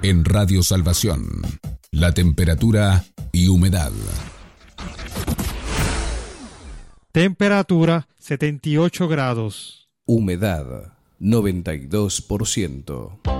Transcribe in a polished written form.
En Radio Salvación, la temperatura y humedad. Temperatura 78 grados. Humedad 92%.